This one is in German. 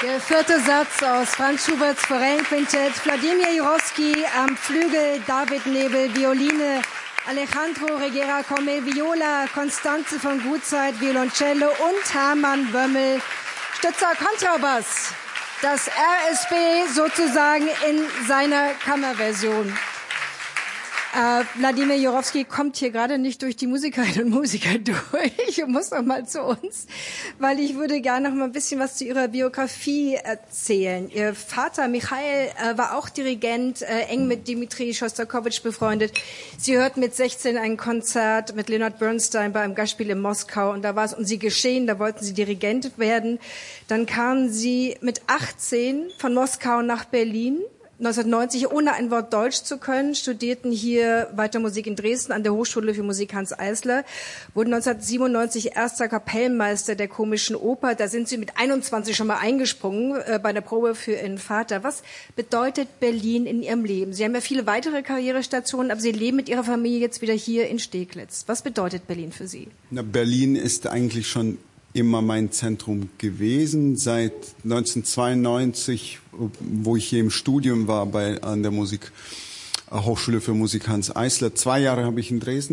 Der vierte Satz aus Franz Schuberts Forellenquintett. Wladimir Jurowski am Flügel, David Nebel, Violine, Alejandro Reguera Comel, Viola, Constanze von Gutzeit, Violoncello und Hermann Wömmel, Stützer Kontrabass. Das RSB sozusagen in seiner Kammerversion. Wladimir Jurowski kommt hier gerade nicht durch die Musikerinnen und Musiker durch. Ich muss noch mal zu uns, weil ich würde gerne noch mal ein bisschen was zu Ihrer Biografie erzählen. Ihr Vater Michail war auch Dirigent, eng mit Dmitri Schostakowitsch befreundet. Sie hörten mit 16 ein Konzert mit Leonard Bernstein bei einem Gastspiel in Moskau und da war es um Sie geschehen, da wollten Sie Dirigent werden. Dann kamen Sie mit 18 von Moskau nach Berlin. 1990, ohne ein Wort Deutsch zu können, studierten hier weiter Musik in Dresden an der Hochschule für Musik Hans Eisler, wurden 1997 erster Kapellmeister der Komischen Oper. Da sind Sie mit 21 schon mal eingesprungen bei der Probe für Ihren Vater. Was bedeutet Berlin in Ihrem Leben? Sie haben ja viele weitere Karrierestationen, aber Sie leben mit Ihrer Familie jetzt wieder hier in Steglitz. Was bedeutet Berlin für Sie? Na, Berlin ist eigentlich schon immer mein Zentrum gewesen. Seit 1992, wo ich hier im Studium war an der Hochschule für Musik Hans Eisler. 2 Jahre habe ich in Dresden